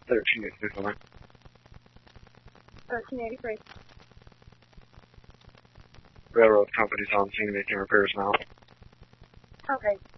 1383. 1383. Railroad company's on scene making repairs now. Okay.